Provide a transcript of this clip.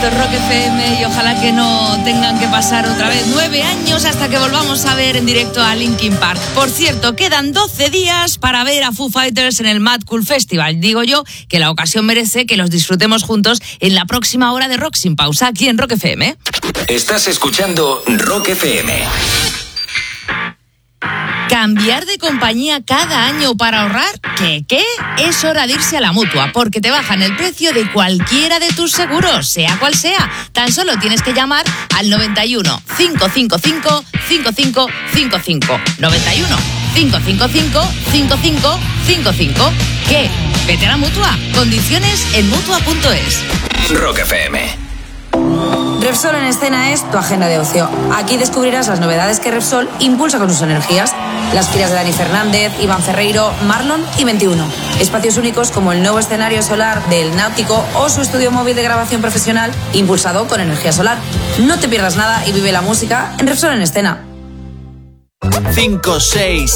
Rock FM y ojalá que no tengan que pasar otra vez 9 años hasta que volvamos a ver en directo a Linkin Park. Por cierto, quedan 12 días para ver a Foo Fighters en el Mad Cool Festival. Digo yo que la ocasión merece que los disfrutemos juntos en la próxima hora de Rock Sin Pausa aquí en Rock FM. Estás escuchando Rock FM. ¿Cambiar de compañía cada año para ahorrar? ¿Qué? Es hora de irse a la Mutua, porque te bajan el precio de cualquiera de tus seguros, sea cual sea. Tan solo tienes que llamar al 91 555 5555. 91 555 5555. ¿Qué? Vete a la Mutua. Condiciones en Mutua.es. Rock FM. Repsol en Escena es tu agenda de ocio. Aquí descubrirás las novedades que Repsol impulsa con sus energías. Las giras de Dani Fernández, Iván Ferreiro, Marlon y 21. Espacios únicos como el nuevo escenario solar del Náutico o su estudio móvil de grabación profesional impulsado con energía solar. No te pierdas nada y vive la música en Repsol en Escena. 5, 6,